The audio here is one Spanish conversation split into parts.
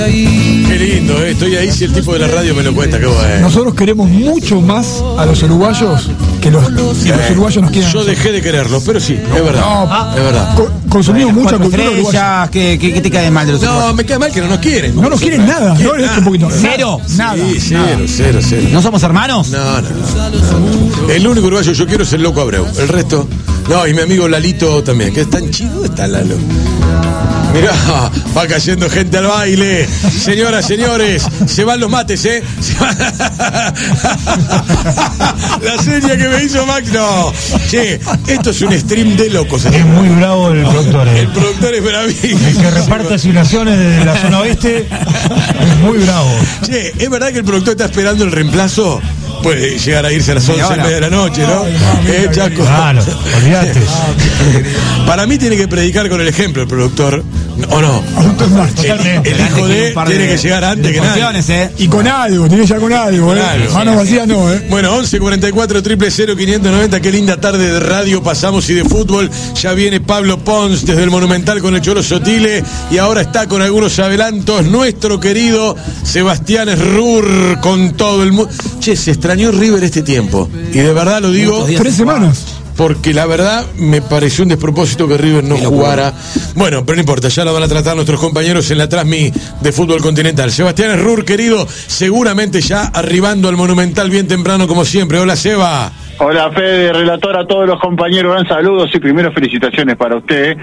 Qué lindo, estoy ahí si el tipo de la radio me lo cuenta, qué bueno. Nosotros queremos mucho más a los uruguayos que los uruguayos nos quieren. Yo dejé de quererlos, pero sí, es verdad. Es verdad. Consumimos mucha cultura uruguaya. ¿Qué te cae mal de los uruguayos? No, me cae mal que no nos quieren. No nos quieren nada, ¿no? Un poquito. ¿Cero? Nada. Sí, cero. ¿No somos hermanos? No. El único uruguayo que yo quiero es el Loco Abreu. El resto, no, y mi amigo Lalito también, que es tan chido. ¿Dónde está Lalo? Mirá, va cayendo gente al baile. Señoras, señores, se van los mates, ¿eh? La seña que me hizo Max, no. Che, esto es un stream de locos. Es muy bravo el productor. El productor es bravísimo. El que reparte asignaciones desde la zona oeste es muy bravo. Che, ¿es verdad que el productor está esperando el reemplazo? Puede llegar a irse a las 11:30 de la noche, ¿no? Chaco. Claro, olvídate. Para mí tiene que predicar con el ejemplo el productor, ¿o no? El hijo de tiene que llegar antes que nadie. Y con algo, tiene ya con algo, Manos vacías no, Bueno, 11 44 000 590, qué linda tarde de radio pasamos y de fútbol. Ya viene Pablo Pons desde el Monumental con el Cholo Sotile y ahora está con algunos adelantos nuestro querido Sebastián Esrur con todo el mundo. Che, se extrañó River este tiempo y de verdad lo digo. 3 semanas. Porque la verdad me pareció un despropósito que River no jugara. Bueno, pero no importa, ya lo van a tratar nuestros compañeros en la Transmi de Fútbol Continental. Sebastián Esrur, querido, seguramente ya arribando al Monumental bien temprano como siempre. Hola, Seba. Hola, Fede, relator, a todos los compañeros, gran saludos y primero felicitaciones para usted.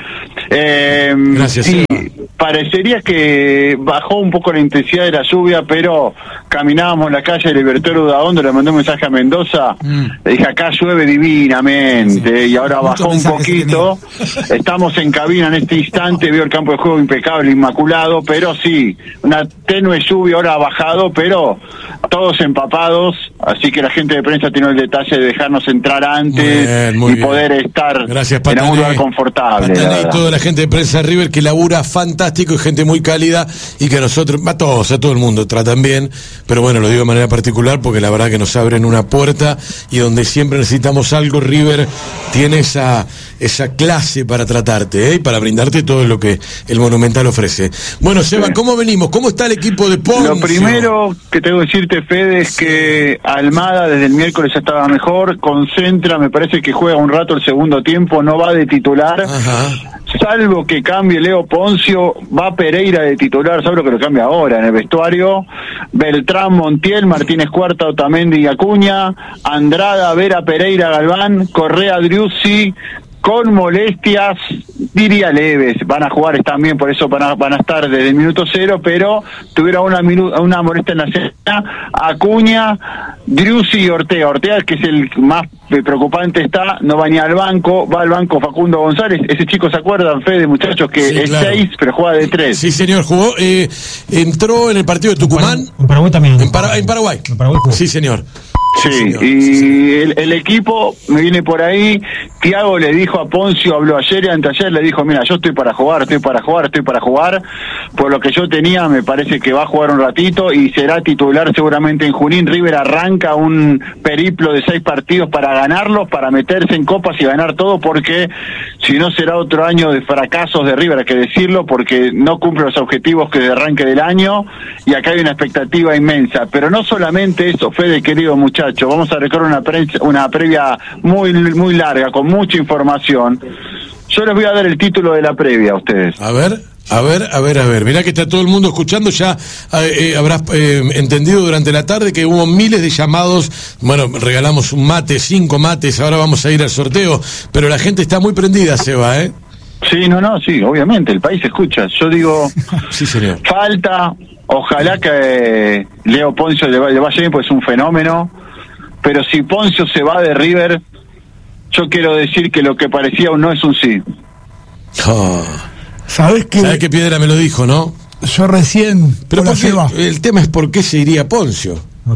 Gracias, sí, Seba. Parecería que bajó un poco la intensidad de la lluvia, pero caminábamos en la calle de Libertador Udaondo, le mandé un mensaje a Mendoza, le dije, acá llueve divinamente, y ahora bajó un poquito. Estamos en cabina en este instante, veo el campo de juego impecable, inmaculado, pero sí, una tenue lluvia ahora ha bajado, pero todos empapados, así que la gente de prensa tiene el detalle de dejarnos entrar antes muy bien. Poder estar en un lugar confortable. Patané y toda la gente de prensa River que labura fantástico y gente muy cálida y que a nosotros, a todo el mundo tratan bien, pero bueno, lo digo de manera particular porque la verdad que nos abren una puerta y donde siempre necesitamos algo, River tiene esa clase para tratarte, y para brindarte todo lo que el Monumental ofrece. Bueno, Seba, ¿cómo venimos? ¿Cómo está el equipo de Poncio? Lo primero que tengo que decirte, Fede, es que Almada desde el miércoles ya estaba mejor, concentra, me parece que juega un rato el segundo tiempo, no va de titular. Ajá. Salvo que cambie Leo Poncio, va Pereira de titular, salvo que lo cambia ahora en el vestuario. Beltrán, Montiel, Martínez Cuarta, Otamendi y Acuña, Andrada, Vera, Pereira, Galván, Correa, Driussi, con molestias, diría leves, van a jugar también, por eso van a estar desde el minuto 0, pero tuvieron una molestia en la cena. Acuña, Driussi y Ortega, que es el más preocupante, no va ni al banco, va al banco Facundo González, ese chico, ¿se acuerdan, Fede, muchachos? Que sí, es claro. 6, pero juega de 3. Sí, señor, jugó, entró en el partido de Tucumán. En Paraguay también. En Paraguay. En Paraguay jugó. Sí, señor. Sí, señor, y el equipo me viene por ahí. Thiago le dijo a Poncio, habló ayer y anteayer, le dijo, mira, yo estoy para jugar, por lo que yo tenía, me parece que va a jugar un ratito y será titular seguramente en Junín. River arranca un periplo de 6 partidos para ganarlos, para meterse en copas y ganar todo, porque si no será otro año de fracasos de River, hay que decirlo, porque no cumple los objetivos que de arranque del año, y acá hay una expectativa inmensa. Pero no solamente eso, Fede, querido muchacho, vamos a recorrer una previa muy, muy larga, con mucha información. Yo les voy a dar el título de la previa a ustedes. A ver. Mirá que está todo el mundo escuchando. Ya habrás entendido durante la tarde que hubo miles de llamados. Bueno, regalamos un mate, 5 mates. Ahora vamos a ir al sorteo. Pero la gente está muy prendida, Seba, Sí, sí, obviamente. El país escucha. Yo digo, sí, señor. Falta. Ojalá que Leo Poncio le vaya bien, pues es un fenómeno. Pero si Poncio se va de River, yo quiero decir que lo que parecía un no es un sí. ¿Sabés qué Piedra me lo dijo, no? Yo recién. Pero el tema es por qué se iría Poncio.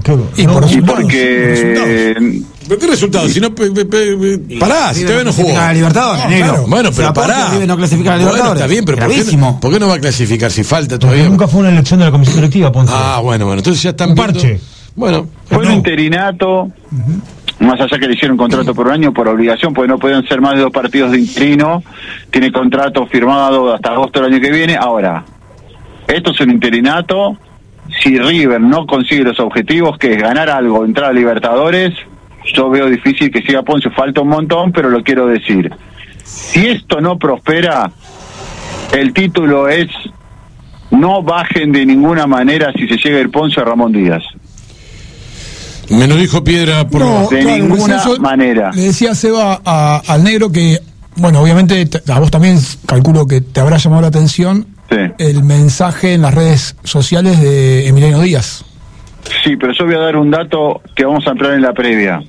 Porque... ¿Pero qué resultado? Si no, pará, si todavía no jugó. A Libertadores, claro. Bueno, pero pará. No clasifica a Libertadores. Está bien, pero ¿por qué no va a clasificar si falta todavía? Porque nunca fue una elección de la comisión directiva, Poncio. Bueno, entonces ya están un parche. Bueno, fue un interinato, más allá que le hicieron un contrato por un año por obligación, porque no pueden ser más de 2 partidos de interino. Tiene contrato firmado hasta agosto del año que viene. Ahora, Esto es un interinato. Si River no consigue los objetivos, que es ganar algo, entrar a Libertadores, yo veo difícil que siga Poncio. Falta un montón, pero lo quiero decir. Si esto no prospera, el título es: no bajen de ninguna manera si se llega el Poncio a Ramón Díaz. Me lo dijo Piedra por de ninguna manera. Le decía Seba al negro que, bueno, obviamente a vos también calculo que te habrá llamado la atención el mensaje en las redes sociales de Emiliano Díaz. Sí, pero yo voy a dar un dato que vamos a entrar en la previa.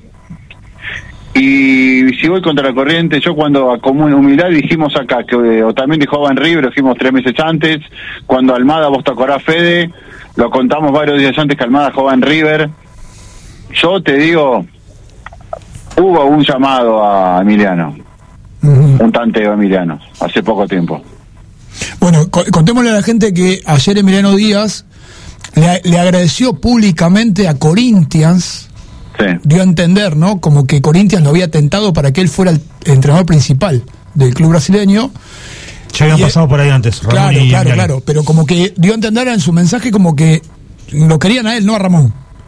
Y si voy contra la corriente, yo cuando como humildad dijimos acá, que o también dijo Van River, dijimos 3 meses antes, cuando Almada, vos te acordás, Fede, lo contamos varios días antes que Almada jugaba en River. Yo te digo, hubo un llamado a Emiliano, un tanteo a Emiliano, hace poco tiempo. Bueno, contémosle a la gente que ayer Emiliano Díaz le agradeció públicamente a Corinthians. Sí. Dio a entender, ¿no? Como que Corinthians lo había tentado para que él fuera el entrenador principal del club brasileño. Ya habían pasado por ahí antes. Ramón claro. Pero como que dio a entender en su mensaje como que lo querían a él, no a Ramón.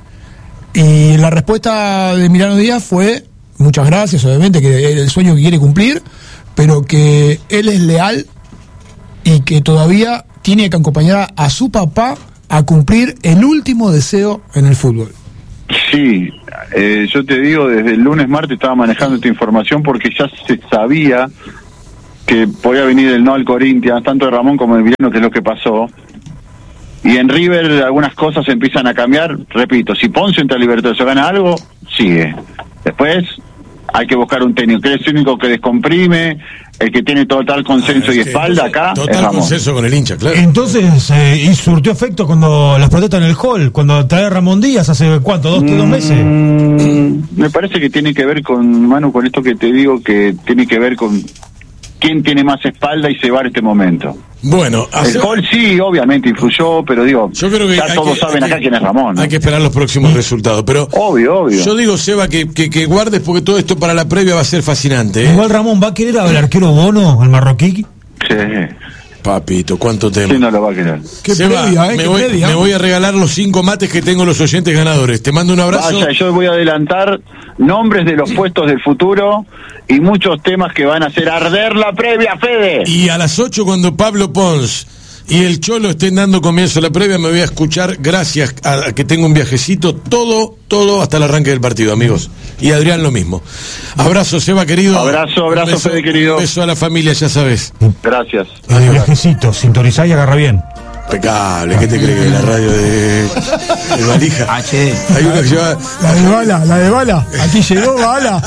Y la respuesta de Emiliano Díaz fue: muchas gracias, obviamente, que es el sueño que quiere cumplir, pero que él es leal y que todavía tiene que acompañar a su papá a cumplir el último deseo en el fútbol. Sí, yo te digo, desde el lunes, martes estaba manejando esta información porque ya se sabía que podía venir el no al Corinthians, tanto de Ramón como de Emiliano, que es lo que pasó. Y en River algunas cosas empiezan a cambiar. Repito, si Ponce entra a Libertadores o gana algo, sigue. Después hay que buscar un técnico, que es el único que descomprime, el que tiene total consenso y espalda acá. Total consenso con el hincha, claro. Entonces, y surtió efecto cuando las protestas en el hall, cuando trae a Ramón Díaz hace, ¿cuánto? ¿2 meses? Me parece que tiene que ver con, Manu, con esto que te digo, que tiene que ver con quién tiene más espalda y cebar este momento. Bueno, el gol sí, obviamente influyó, pero digo, yo creo que ya todos saben acá quién es Ramón, ¿no? Hay que esperar los próximos resultados, pero obvio. Yo digo, Seba, que guardes porque todo esto para la previa va a ser fascinante, ¿eh? Igual Ramón va a querer al arquero Bono, al marroquí. Sí. Papito, cuánto tema. Sí, no lo va a querer. Seba, me voy a regalar los 5 mates que tengo los oyentes ganadores. Te mando un abrazo. Vaya, yo voy a adelantar nombres de los puestos del futuro y muchos temas que van a hacer arder la previa, Fede. Y a las 8, cuando Pablo Pons y el Cholo estén dando comienzo a la previa, me voy a escuchar, gracias a que tengo un viajecito, todo hasta el arranque del partido, amigos. Y Adrián lo mismo. Abrazo, Seba, querido. Abrazo, beso, Fede, querido. Un beso a la familia, ya sabes. Gracias. Adiós. Viajecito, sintonizá y agarra bien. Impecable, ¿qué te crees que la radio de Valija? Hay una que lleva... La de bala. Aquí llegó bala.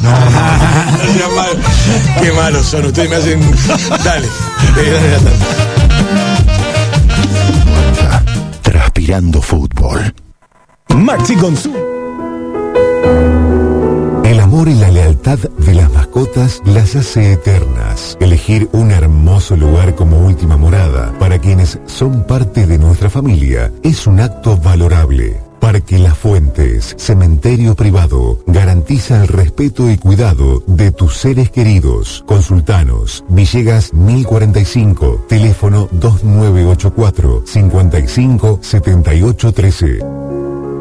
No. Qué malos son, ustedes me hacen... Dale. Transpirando fútbol. Maxi Consum. El amor y la lealtad de las mascotas las hace eternas. Elegir un hermoso lugar como última morada para quienes son parte de nuestra familia es un acto valorable. Parque Las Fuentes, cementerio privado, garantiza el respeto y cuidado de tus seres queridos. Consultanos, Villegas 1045, teléfono 2984 55 78 13.